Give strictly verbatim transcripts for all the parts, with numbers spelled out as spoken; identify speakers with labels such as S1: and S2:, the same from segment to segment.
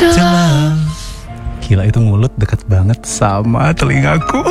S1: to love. Gila, itu mulut deket banget sama telingaku.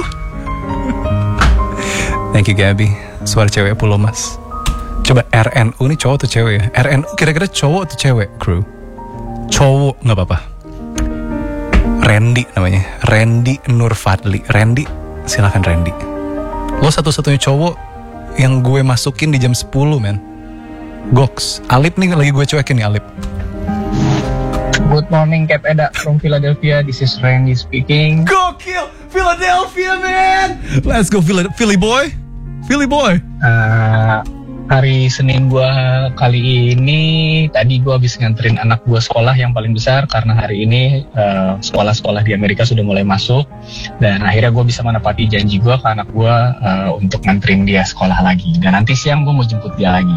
S1: Thank you Gabby. Suara cewek Pulau Mas. Coba R N U nih cowok atau cewek ya? R N U kira-kira cowok atau cewek, kru? Cowok, gak apa-apa. Randy namanya, Randy Nur Fadli. Randy, silakan Randy. Lo satu-satunya cowok yang gue masukin di jam sepuluh, men. Goks. Alip nih lagi gue cuekin nih, Alip.
S2: Good morning, Cap Eda from Philadelphia. This is Randy speaking.
S1: Gokil, Philadelphia, man. Let's go Philly, Philly boy. Philly boy.
S2: Uh, hari Senin gua kali ini, tadi gua habis nganterin anak gua sekolah yang paling besar karena hari ini uh, sekolah-sekolah di Amerika sudah mulai masuk, dan akhirnya gua bisa menepati janji gua ke anak gua uh, untuk nganterin dia sekolah lagi. Dan nanti siang gua mau jemput dia lagi.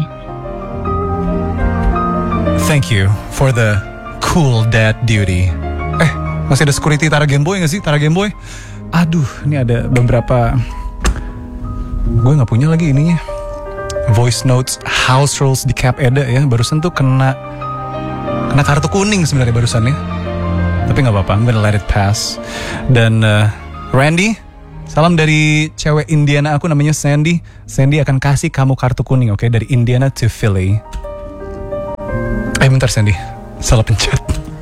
S1: Thank you for the cool dad duty. Eh, masih ada security Tara Game Boy gak sih? Tara Game Boy? Aduh, ini ada beberapa. Gue gak punya lagi ininya. Voice notes, house rules di Cap Eda ya. Barusan tuh kena Kena kartu kuning sebenarnya barusan ya. Tapi gak apa-apa, I'm gonna let it pass. Dan uh, Randy, salam dari cewek Indiana aku namanya Sandy. Sandy akan kasih kamu kartu kuning, oke? Okay? Dari Indiana to Philly. Eh bentar Sandy, salah pencet.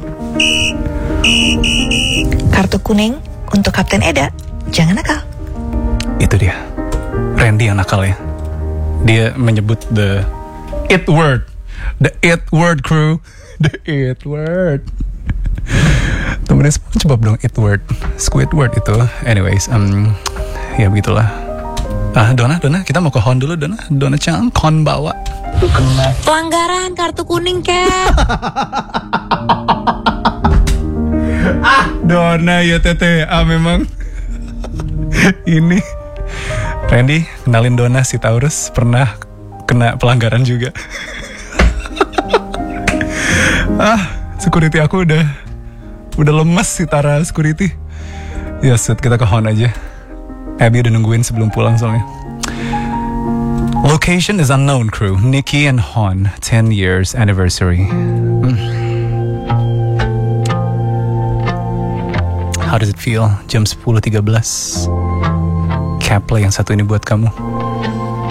S3: Kartu kuning untuk Kapten Eda. Jangan nakal.
S1: Itu dia, Randy yang nakal ya. Dia menyebut the it word. The it word, crew. The it word. Temennya SpongeBob dong, it word. Squidward itu. Anyways, um, ya begitulah. Ah, Donna, Donna, kita mau ke Hon dulu, Donna. Donna Chang, Hon bawa.
S3: Pelanggaran kartu kuning, Cap.
S1: Ah, Donna ya Tete. Ah, memang. Ini Randy, kenalin Donna si Taurus, pernah kena pelanggaran juga. Ah, security aku udah udah lemes si Tara security. Ya set, kita ke Hon aja. Abby udah nungguin sebelum pulang soalnya. Location is unknown, crew. Nikki and Hon, ten years anniversary. Hmm. How does it feel? Jam sepuluh tiga belas. Cap Play yang satu ini buat kamu.